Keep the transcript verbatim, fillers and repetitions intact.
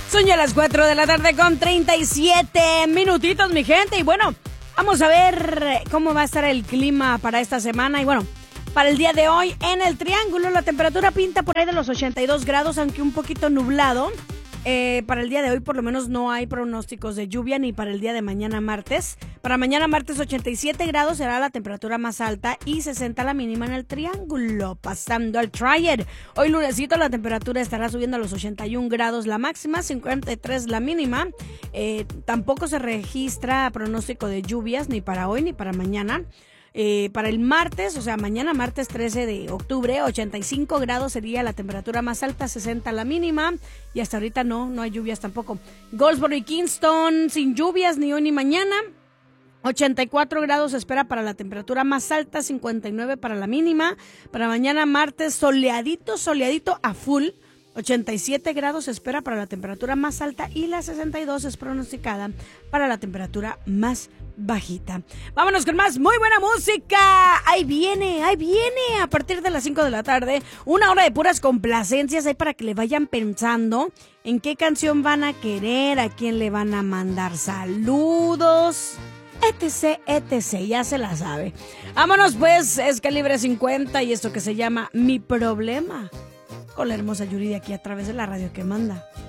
Son ya las cuatro de la tarde con treinta y siete minutitos, mi gente. Y bueno, vamos a ver cómo va a estar el clima para esta semana. Y bueno, para el día de hoy en el Triángulo, la temperatura pinta por ahí de los ochenta y dos grados, aunque un poquito nublado. Eh, para el día de hoy por lo menos no hay pronósticos de lluvia, ni para el día de mañana martes. Para mañana martes ochenta y siete grados será la temperatura más alta y sesenta la mínima en el Triángulo. Pasando al Triad, hoy lunesito la temperatura estará subiendo a los ochenta y un grados la máxima, cincuenta y tres la mínima. Eh, tampoco se registra pronóstico de lluvias ni para hoy ni para mañana. Eh, para el martes, o sea, mañana martes trece de octubre, ochenta y cinco grados sería la temperatura más alta, sesenta la mínima, y hasta ahorita no, no hay lluvias tampoco. Goldsboro y Kingston sin lluvias ni hoy ni mañana, ochenta y cuatro grados se espera para la temperatura más alta, cincuenta y nueve para la mínima. Para mañana martes soleadito, soleadito a full, ochenta y siete grados se espera para la temperatura más alta y la sesenta y dos es pronosticada para la temperatura más bajita. Vámonos con más muy buena música. Ahí viene, ahí viene a partir de las cinco de la tarde, una hora de puras complacencias ahí para que le vayan pensando en qué canción van a querer, a quién le van a mandar saludos, etc, etc, ya se la sabe. Vámonos pues, es Calibre cincuenta y esto que se llama Mi Problema, con la hermosa Yuri de aquí a través de la radio que manda.